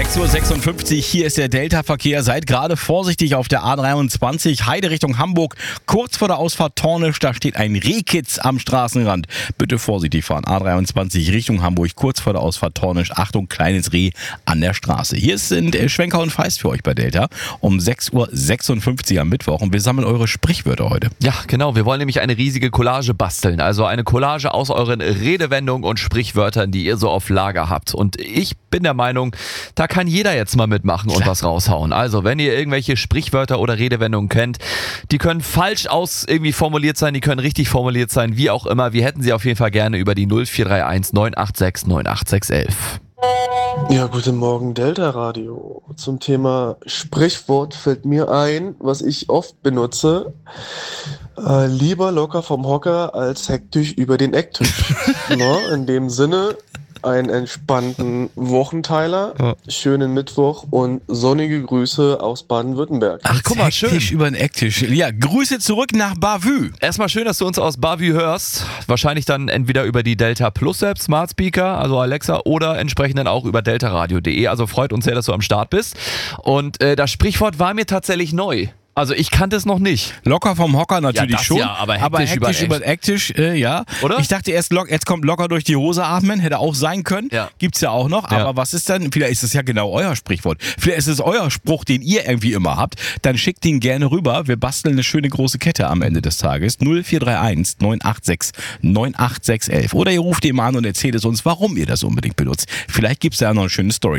6:56 Uhr, hier ist der Delta-Verkehr. Seid gerade vorsichtig auf der A23 Heide Richtung Hamburg. Kurz vor der Ausfahrt Tornisch, da steht ein Rehkitz am Straßenrand. Bitte vorsichtig fahren. A23 Richtung Hamburg, kurz vor der Ausfahrt Tornisch. Achtung, kleines Reh an der Straße. Hier sind Schwenker und Feist für euch bei Delta um 6:56 Uhr am Mittwoch. Und wir sammeln eure Sprichwörter heute. Ja, genau. Wir wollen nämlich eine riesige Collage basteln. Also eine Collage aus euren Redewendungen und Sprichwörtern, die ihr so auf Lager habt. Und ich bin der Meinung, da kann jeder jetzt mal mitmachen und was raushauen. Also, wenn ihr irgendwelche Sprichwörter oder Redewendungen kennt, die können falsch irgendwie formuliert sein, die können richtig formuliert sein, wie auch immer. Wir hätten sie auf jeden Fall gerne über die 0431 986 98611. Ja, guten Morgen, Delta Radio. Zum Thema Sprichwort fällt mir ein, was ich oft benutze. Lieber locker vom Hocker als hektisch über den Ecktisch. In dem Sinne, einen entspannten Wochenteiler, schönen Mittwoch und sonnige Grüße aus Baden-Württemberg. Ach, guck mal, schön. Über den Ecktisch. Ja, Grüße zurück nach Bavü. Erstmal schön, dass du uns aus Bavü hörst. Wahrscheinlich dann entweder über die Delta Plus App, Smart Speaker, also Alexa, oder entsprechend dann auch über deltaradio.de. Also freut uns sehr, dass du am Start bist. Und das Sprichwort war mir tatsächlich neu. Also ich kannte es noch nicht. Locker vom Hocker natürlich ja, das schon, ja, aber hektisch über den Ecktisch, ja. Oder? Ich dachte erst, jetzt kommt locker durch die Hose atmen, hätte auch sein können. Ja. Gibt's ja auch noch, aber was ist dann, vielleicht ist es ja genau euer Sprichwort. Vielleicht ist es euer Spruch, den ihr irgendwie immer habt. Dann schickt ihn gerne rüber. Wir basteln eine schöne große Kette am Ende des Tages. 0431 986 98611. Oder ihr ruft eben an und erzählt es uns, warum ihr das unbedingt benutzt. Vielleicht gibt's da ja noch eine schöne Story.